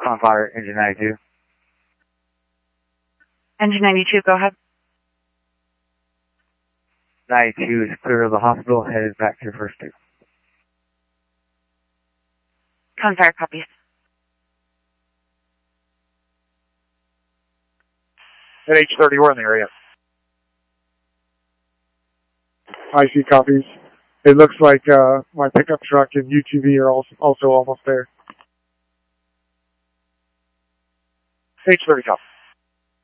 On fire, engine 92. Engine 92, go ahead. 92 is clear of the hospital, headed back to your first two. On fire, copies. At H30, we're in the area. IC copies. It looks like my pickup truck and UTV are also almost there. H30 copy.